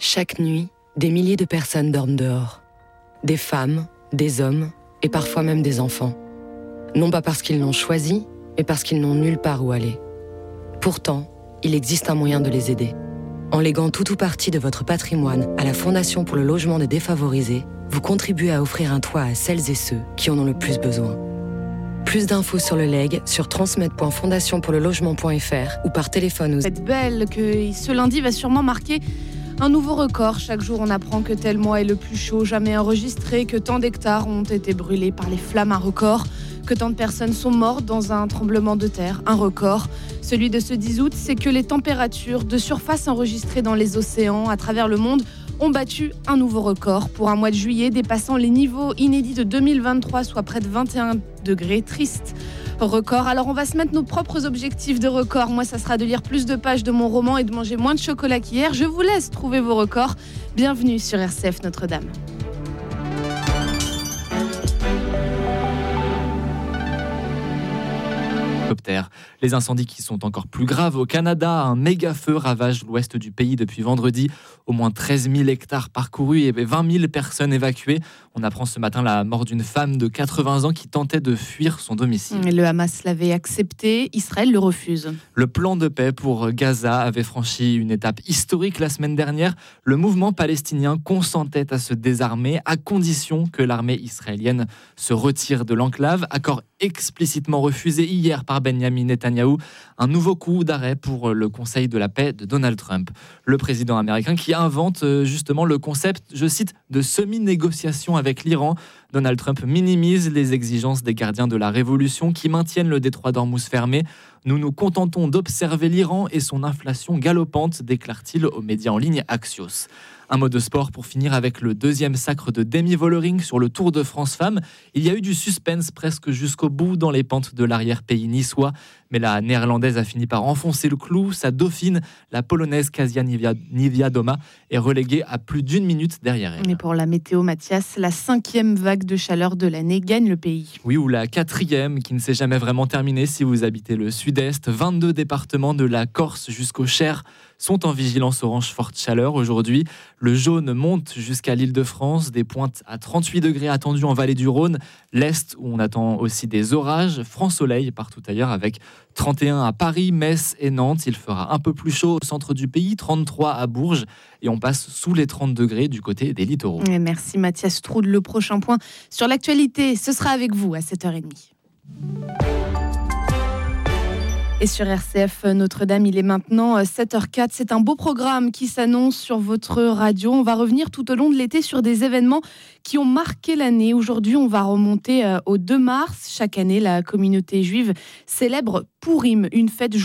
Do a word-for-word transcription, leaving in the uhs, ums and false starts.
Chaque nuit, des milliers de personnes dorment dehors. Des femmes, des hommes et parfois même des enfants. Non pas parce qu'ils l'ont choisi, mais parce qu'ils n'ont nulle part où aller. Pourtant, il existe un moyen de les aider. En léguant tout ou partie de votre patrimoine à la Fondation pour le logement des défavorisés, vous contribuez à offrir un toit à celles et ceux qui en ont le plus besoin. Plus d'infos sur le legs sur transmed point fondation pour le logement point f r ou par téléphone aux... Cette belle que ce lundi va sûrement marquer un nouveau record. Chaque jour, on apprend que tel mois est le plus chaud jamais enregistré, que tant d'hectares ont été brûlés par les flammes, un record, que tant de personnes sont mortes dans un tremblement de terre, un record. Celui de ce dix août, c'est que les températures de surface enregistrées dans les océans à travers le monde ont battu un nouveau record pour un mois de juillet, dépassant les niveaux inédits de deux mille vingt-trois, soit près de vingt et un degrés. Triste record. Alors on va se mettre nos propres objectifs de record. Moi, ça sera de lire plus de pages de mon roman et de manger moins de chocolat qu'hier. Je vous laisse trouver vos records. Bienvenue sur R C F Notre-Dame. Les incendies qui sont encore plus graves au Canada, un méga feu ravage l'ouest du pays depuis vendredi. Au moins treize mille hectares parcourus et vingt mille personnes évacuées. On apprend ce matin la mort d'une femme de quatre-vingts ans qui tentait de fuir son domicile. Le Hamas l'avait accepté, Israël le refuse. Le plan de paix pour Gaza avait franchi une étape historique la semaine dernière. Le mouvement palestinien consentait à se désarmer à condition que l'armée israélienne se retire de l'enclave. Accord explicitement refusé hier par Benjamin Netanyahou. Un nouveau coup d'arrêt pour le Conseil de la paix de Donald Trump. Le président américain qui invente justement le concept, je cite, de semi-négociation avec l'Iran. Donald Trump minimise les exigences des gardiens de la révolution qui maintiennent le détroit d'Ormuz fermé. Nous nous contentons d'observer l'Iran et son inflation galopante, déclare-t-il aux médias en ligne Axios. Un mot de sport pour finir avec le deuxième sacre de Demi Vollering sur le Tour de France Femmes. Il y a eu du suspense presque jusqu'au bout dans les pentes de l'arrière-pays niçois. Mais la néerlandaise a fini par enfoncer le clou. Sa dauphine, la polonaise Kasia Niewiadoma, est reléguée à plus d'une minute derrière elle. Mais pour la météo, Mathias, la cinquième vague de chaleur de l'année gagne le pays. Oui, ou la quatrième qui ne s'est jamais vraiment terminée si vous habitez le sud-est. vingt-deux départements de la Corse jusqu'au Cher sont en vigilance orange forte chaleur aujourd'hui. Le jaune monte jusqu'à l'Île-de-France, des pointes à trente-huit degrés attendues en vallée du Rhône. L'Est, où on attend aussi des orages, franc soleil partout ailleurs avec trente et un à Paris, Metz et Nantes. Il fera un peu plus chaud au centre du pays, trente-trois à Bourges. Et on passe sous les trente degrés du côté des littoraux. Et merci Mathias Troud. Le prochain point sur l'actualité, ce sera avec vous à sept heures trente. Et sur R C F Notre-Dame, il est maintenant sept heures zéro quatre. C'est un beau programme qui s'annonce sur votre radio. On va revenir tout au long de l'été sur des événements qui ont marqué l'année. Aujourd'hui, on va remonter au deux mars. Chaque année, la communauté juive célèbre Pourim, une fête